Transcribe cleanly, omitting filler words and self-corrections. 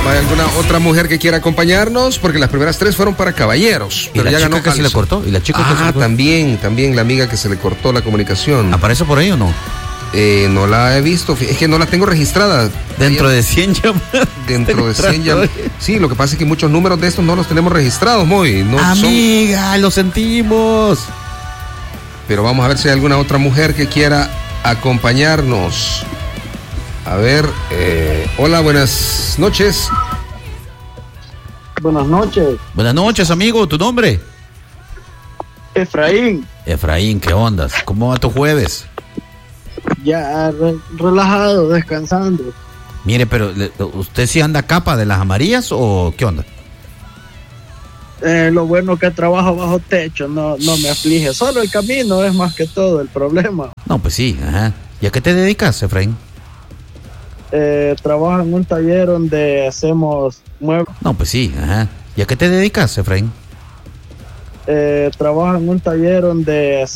¿Hay alguna otra mujer que quiera acompañarnos? Porque las primeras 3 fueron para caballeros. Pero ya ganó que se le cortó. ¿Y la chica que se le cortó? También la amiga que se le cortó la comunicación. ¿Aparece por ahí o no? No la he visto, es que no la tengo registrada. Dentro de 100 llamadas. Dentro de 100 llamadas. Sí, lo que pasa es que muchos números de estos no los tenemos registrados, No Amiga, lo sentimos. Pero vamos a ver si hay alguna otra mujer que quiera acompañarnos. A ver, hola, buenas noches. Buenas noches. Buenas noches, amigo. ¿Tu nombre? Efraín. Efraín, ¿qué ondas? ¿Cómo va tu jueves? Ya relajado, descansando. Mire, pero ¿usted sí anda capa de las amarillas o qué onda? Lo bueno que trabajo bajo techo, no me aflige. Solo el camino es más que todo el problema. No, pues sí, ajá. ¿Y a qué te dedicas, Efraín? Trabajo en un taller donde hacemos muebles. No, pues sí, ajá. ¿Y a qué te dedicas, Efraín? Trabajo en un taller donde